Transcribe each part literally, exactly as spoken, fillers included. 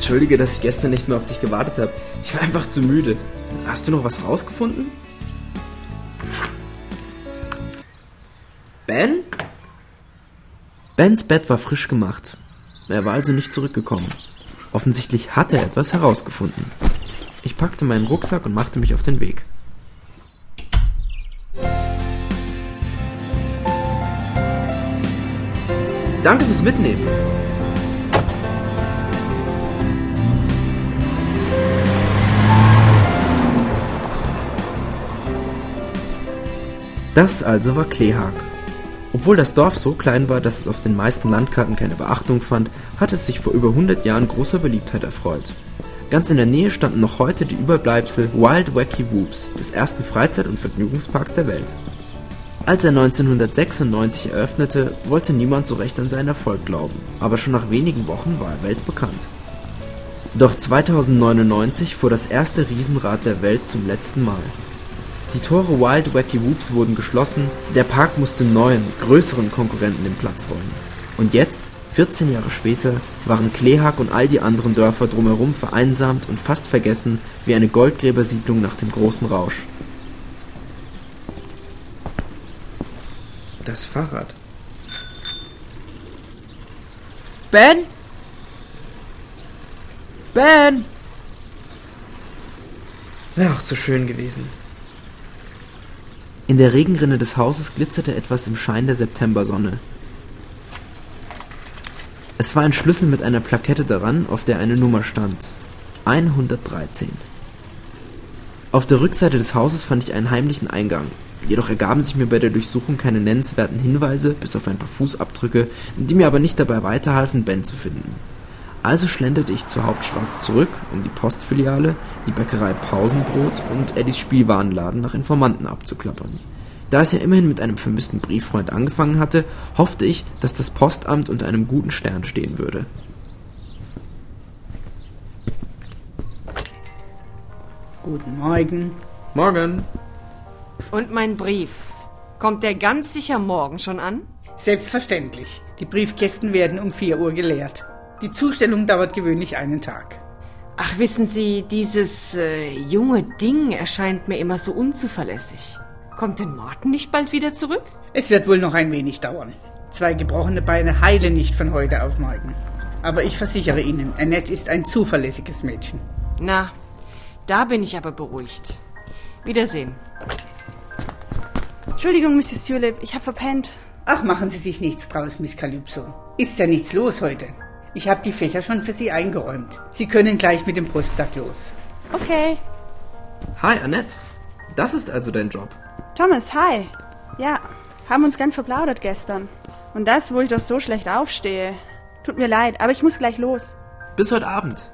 Entschuldige, dass ich gestern nicht mehr auf dich gewartet habe. Ich war einfach zu müde. Hast du noch was rausgefunden? Ben? Bens Bett war frisch gemacht. Er war also nicht zurückgekommen. Offensichtlich hatte er etwas herausgefunden. Ich packte meinen Rucksack und machte mich auf den Weg. Danke fürs Mitnehmen. Das also war Kleehag. Obwohl das Dorf so klein war, dass es auf den meisten Landkarten keine Beachtung fand, hat es sich vor über hundert Jahren großer Beliebtheit erfreut. Ganz in der Nähe standen noch heute die Überbleibsel Wild Wacky Whoops, des ersten Freizeit- und Vergnügungsparks der Welt. Als er neunzehnhundertsechsundneunzig eröffnete, wollte niemand so recht an seinen Erfolg glauben, aber schon nach wenigen Wochen war er weltbekannt. Doch zweitausendneunundneunzig fuhr das erste Riesenrad der Welt zum letzten Mal. Die Tore Wild Wacky Whoops wurden geschlossen, der Park musste neuen, größeren Konkurrenten den Platz räumen. Und jetzt, vierzehn Jahre später, waren Kleehag und all die anderen Dörfer drumherum vereinsamt und fast vergessen wie eine Goldgräbersiedlung nach dem großen Rausch. Das Fahrrad. Ben? Ben? Wäre auch zu schön gewesen. In der Regenrinne des Hauses glitzerte etwas im Schein der Septembersonne. Es war ein Schlüssel mit einer Plakette daran, auf der eine Nummer stand. hundertdreizehn. Auf der Rückseite des Hauses fand ich einen heimlichen Eingang. Jedoch ergaben sich mir bei der Durchsuchung keine nennenswerten Hinweise, bis auf ein paar Fußabdrücke, die mir aber nicht dabei weiterhalfen, Ben zu finden. Also schlenderte ich zur Hauptstraße zurück, um die Postfiliale, die Bäckerei Pausenbrot und Eddies Spielwarenladen nach Informanten abzuklappern. Da es ja immerhin mit einem vermissten Brieffreund angefangen hatte, hoffte ich, dass das Postamt unter einem guten Stern stehen würde. Guten Morgen. Morgen. Und mein Brief? Kommt der ganz sicher morgen schon an? Selbstverständlich. Die Briefkästen werden um vier Uhr geleert. Die Zustellung dauert gewöhnlich einen Tag. Ach, wissen Sie, dieses äh, junge Ding erscheint mir immer so unzuverlässig. Kommt denn Morten nicht bald wieder zurück? Es wird wohl noch ein wenig dauern. Zwei gebrochene Beine heilen nicht von heute auf morgen. Aber ich versichere Ihnen, Annette ist ein zuverlässiges Mädchen. Na, da bin ich aber beruhigt. Wiedersehen. Entschuldigung, Misses Tulip, ich habe verpennt. Ach, machen Sie sich nichts draus, Miss Calypso. Ist ja nichts los heute. Ich habe die Fächer schon für Sie eingeräumt. Sie können gleich mit dem Postsack los. Okay. Hi, Annette. Das ist also dein Job. Thomas, hi. Ja, haben uns ganz verplaudert gestern. Und das, wo ich doch so schlecht aufstehe. Tut mir leid, aber ich muss gleich los. Bis heute Abend.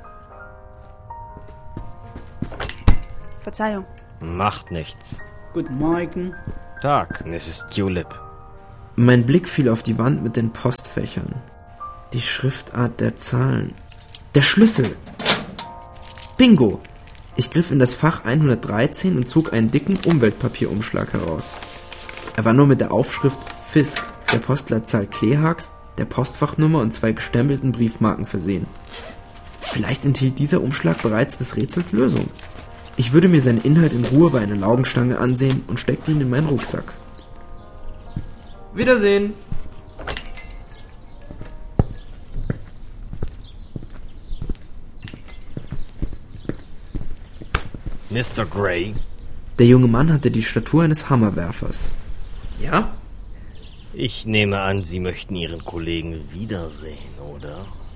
Verzeihung. Macht nichts. Guten Morgen. Tag, Misses Tulip. Mein Blick fiel auf die Wand mit den Postfächern. Die Schriftart der Zahlen. Der Schlüssel! Bingo! Ich griff in das Fach hundertdreizehn und zog einen dicken Umweltpapierumschlag heraus. Er war nur mit der Aufschrift Fisk, der Postleitzahl Kleehags, der Postfachnummer und zwei gestempelten Briefmarken versehen. Vielleicht enthielt dieser Umschlag bereits des Rätsels Lösung. Ich würde mir seinen Inhalt in Ruhe bei einer Laugenstange ansehen und steckte ihn in meinen Rucksack. Wiedersehen! Mister Gray? Der junge Mann hatte die Statur eines Hammerwerfers. Ja? Ich nehme an, Sie möchten Ihren Kollegen wiedersehen, oder?